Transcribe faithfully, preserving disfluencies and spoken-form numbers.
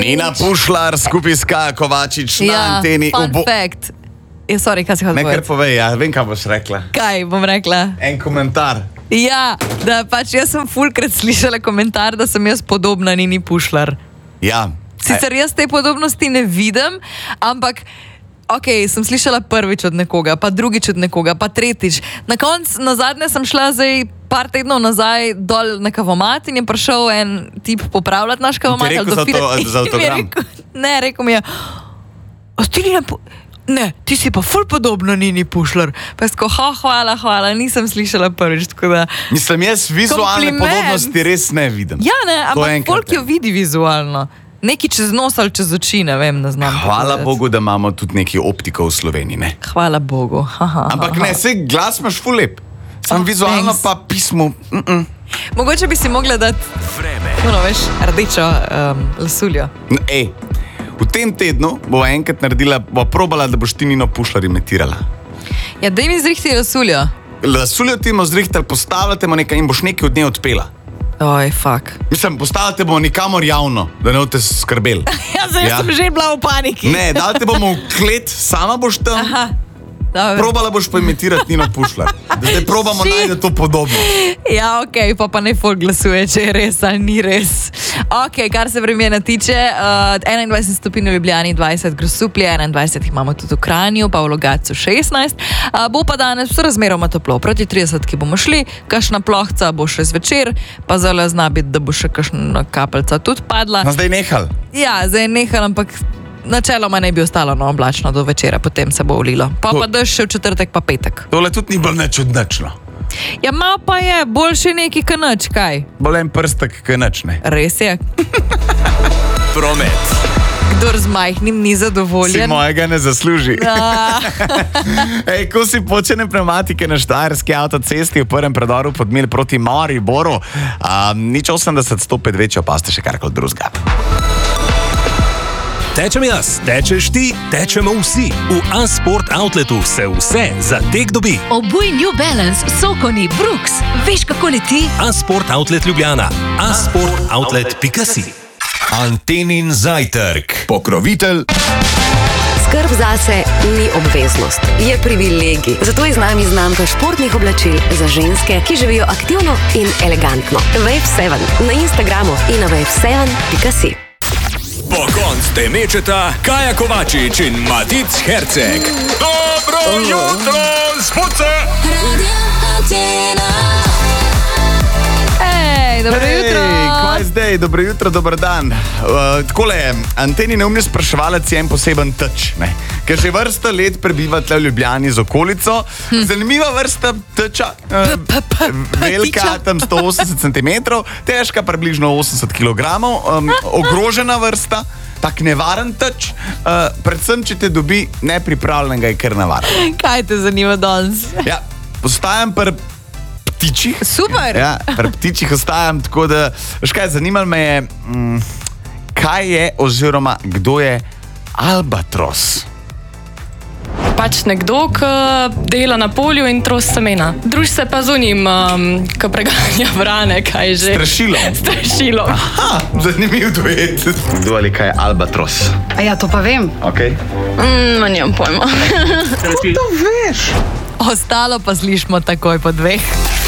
Nina Pušlar skupaj s Kajo Kovačič na Ja, anteni. fun Ubo... fact. Ja, sorry, kaj si hotel Ne, kar povedati? povej, ja, vem, kaj boš rekla. Kaj bom rekla? En komentar. Ja, da pač jaz sem fulkrat slišala komentar, da sem jaz podobna Nini Pušlar. Ja. Sicer jaz te podobnosti ne vidim, ampak ok, sem slišala prvič od nekoga, pa drugič od nekoga, pa tretjič. Na koncu, na zadnje sem šla zdaj par tednov nazaj dol na kavomat in je prišel en tip popravljati naš kavomat. Ti je rekel za, to, za autogram? Rekel, ne, rekel mi je, a ti Nina Pušlar? Ne, ti si pa ful podobno Nini Pušlar. Pa jaz tako, ha, hvala, hvala, nisem slišala prvič, tako da... Mislim, jaz vizualne Kompliment. podobnosti res ne vidim. Ja, ne, To ampak enkrat folk jo vidi vizualno. Neki čez nos ali čez oči, ne vem, ne znam. Hvala povedati. Bogu, da imamo tudi neki optikov v Sloveniji. Ne? Hvala Bogu. Aha, Ampak aha. ne, vse glas imaš ful lep. Sam Oh, vizualno thanks. pa pismo. Mm -mm. Mogoče bi si mogla dati, no, veš, rdečo um, lasuljo. Ej, v tem tednu bo enkrat naredila, bo probala, da boš ti Nino Pušlar imitirala. Ja, daj mi zrihti lasuljo. Lasuljo ti bomo zrihtali, postavljate bomo nekaj in boš nekaj od nje odpela. Oj, fuck. Mislim, postavljate bomo nikamor javno, da ne boste skrbeli. Ja, zdaj Ja. sem že bila v paniki. Ne, date bomo v klet, sama boš tam. Aha, dobro. Probala boš pa imitirati Nino Pušlar. Da zdaj probamo Shit. najti to podobno. Ja, ok, pa pa ne folk glasuje, če je res ali ni res. Ok, kar se vremena tiče, uh, enaindvajset stopinj v Ljubljani, dvajset Grosuplje, enaindvajset jih imamo tudi v Kranju, pa v Logatcu šestnajst. Uh, bo pa danes razmeroma toplo, proti trideset, ki bomo šli, kakšna plohca bo še zvečer, pa zelo zna biti, da bo še kakšna kapelca tudi padla. No, zdaj nehal. Ja, zdaj je nehal, ampak načeloma ne bi ostalo no oblačno do večera, potem se bo ulilo. Pa To- pa dež še v četrtek, pa petek. Tole tudi ni bilo nič odnačno. Ja, malo pa je, boljše neki kanač, kaj? Bolj en prstek, kaj nič ne. Res je. Promet. Kdor z majhnim ni Si zadovoljen. mojega ne zasluži. A, Ej, ko si počene pneumatike na Štajerski avtocesti v prvem predoru Podmilj proti Mariboru, um, nič osemdeset sto pet večjo, pa ste še karkoli drugega. Tečem jaz, tečeš ti, tečemo vsi. V A-Sport Outletu se vse za tek dobi. Obuj New Balance, Sokoni, Brooks. Veš, kako leti? A-Sport Outlet Ljubljana. a sport outlet pika si. Antenin zajtrk. Pokrovitelj Skrb zase ni obveznost, je privilegij. Zato je z nami znamka športnih oblačil za ženske, ki živijo aktivno in elegantno. Wave sedem na Instagramu in na wave sedem pika si. Po konc te mečeta Kaja Kovačič in Matic Herceg. Dobro jutro, zbuce! Ej, dobro jutro. Hej, kaj zdaj? Dobro jutro, dober dan. Uh, takole je, Anteni neumni spraševalec je en poseben teč, ne? Ker že vrsta let prebiva tle v Ljubljani z okolico. Zanimiva vrsta teča, uh, velika tam sto osemdeset centimetrov, težka približno osemdeset kilogramov, um, ogrožena vrsta. Tak nevaren teč, uh, predvsem, če te dobi nepripravljenega, je kar nevaren. Kaj te zanima danes? Ja, postajam pri ptičih. Super. Ja, pri ptičih ostajam, tako da, veš kaj, zanimalo me je, mm, kaj je oziroma kdo je albatros. Pač nekdo, ki dela na polju in tros semena. Druž se pa z unim, um, ki preganja vrane, kaj že. Strašilo. Strašilo. Ha, zanimiv duet. Kdo ali kaj je albatros? A ja, to pa vem. Okay. Mm, nimam pojma. Ostalo pa slišimo takoj po dveh.